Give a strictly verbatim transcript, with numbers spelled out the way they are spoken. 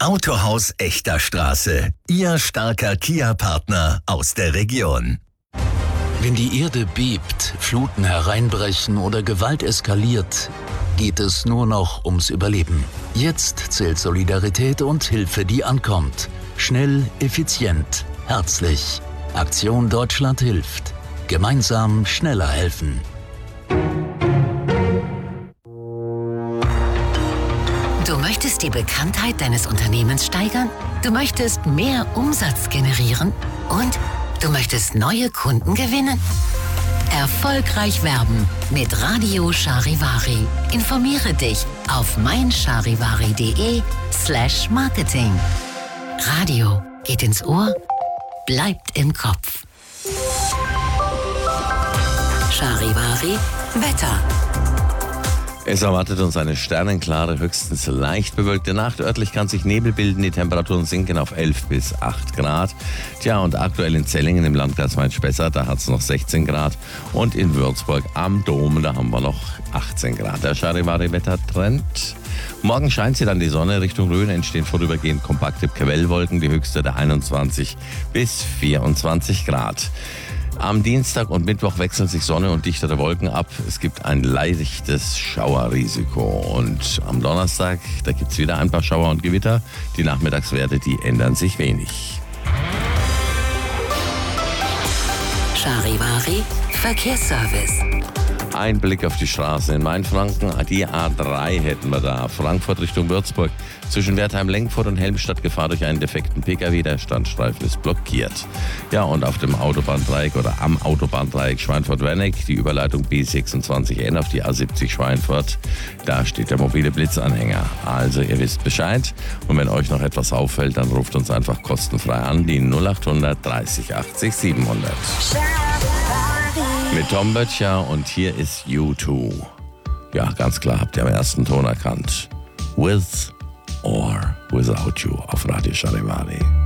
Autohaus Echter Straße. Ihr starker Kia-Partner aus der Region. Wenn die Erde bebt, Fluten hereinbrechen oder Gewalt eskaliert, geht es nur noch ums Überleben. Jetzt zählt Solidarität und Hilfe, die ankommt. Schnell, effizient, herzlich. Aktion Deutschland hilft. Gemeinsam schneller helfen. Du möchtest die Bekanntheit deines Unternehmens steigern? Du möchtest mehr Umsatz generieren? Und du möchtest neue Kunden gewinnen? Erfolgreich werben mit Radio Charivari. Informiere dich auf meincharivari.de slash marketing. Radio geht ins Ohr, bleibt im Kopf. Charivari Wetter. Es erwartet uns eine sternenklare, höchstens leicht bewölkte Nacht. Örtlich kann sich Nebel bilden, die Temperaturen sinken auf elf bis acht Grad. Tja, und aktuell in Zellingen im Landkreis Main-Spessart, da hat es noch sechzehn Grad. Und in Würzburg am Dom, da haben wir noch achtzehn Grad. Der Charivari-Wettertrend. Morgen scheint sie dann die Sonne. Richtung Rhön entstehen vorübergehend kompakte Quellwolken, die höchste der einundzwanzig bis vierundzwanzig Grad. Am Dienstag und Mittwoch wechseln sich Sonne und dichtere Wolken ab. Es gibt ein leichtes Schauerrisiko. Und am Donnerstag, da gibt es wieder ein paar Schauer und Gewitter. Die Nachmittagswerte, die ändern sich wenig. Charivari Verkehrsservice. Ein Blick auf die Straßen in Mainfranken. Die A drei hätten wir da. Frankfurt Richtung Würzburg. Zwischen Wertheim-Lenkfurt und Helmstadt Gefahr durch einen defekten Pkw. Der Standstreifen ist blockiert. Ja, und auf dem Autobahndreieck oder am Autobahndreieck Schweinfurt-Werneck, die Überleitung B sechsundzwanzig N auf die A siebzig Schweinfurt. Da steht der mobile Blitzanhänger. Also ihr wisst Bescheid. Und wenn euch noch etwas auffällt, dann ruft uns einfach kostenfrei an. Die null achthundert dreißig achtzig siebenhundert. Mit Tom Böttcher und hier ist U zwei. Ja, ganz klar, habt ihr am ersten Ton erkannt. With or Without You auf Radio Charivari.